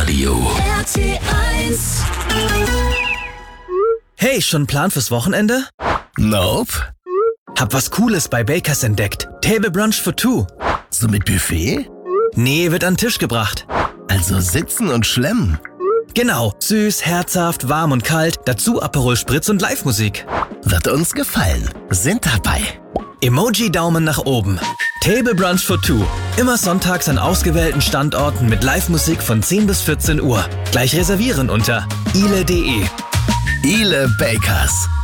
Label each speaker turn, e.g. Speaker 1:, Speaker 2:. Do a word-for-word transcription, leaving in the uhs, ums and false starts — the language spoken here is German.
Speaker 1: Radio.
Speaker 2: R T eins.
Speaker 3: Hey, schon einen Plan fürs Wochenende?
Speaker 1: Nope.
Speaker 3: Hab was Cooles bei Bakers entdeckt. Table Brunch for two.
Speaker 1: So mit Buffet?
Speaker 3: Nee, wird an den Tisch gebracht.
Speaker 1: Also sitzen und schlemmen.
Speaker 3: Genau, süß, herzhaft, warm und kalt, dazu Aperol Spritz und Live-Musik.
Speaker 1: Wird uns gefallen. Sind dabei.
Speaker 3: Emoji-Daumen nach oben. Table Brunch for two. Immer sonntags an ausgewählten Standorten mit Live-Musik von zehn bis vierzehn Uhr. Gleich reservieren unter ile punkt de.
Speaker 1: Ile Bakers.